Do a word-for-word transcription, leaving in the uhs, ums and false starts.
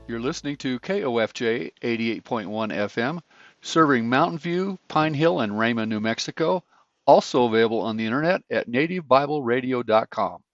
You're listening to K O F J eighty-eight point one F M, serving Mountain View, Pine Hill, and Rama, New Mexico. Also available on the internet at native bible radio dot com.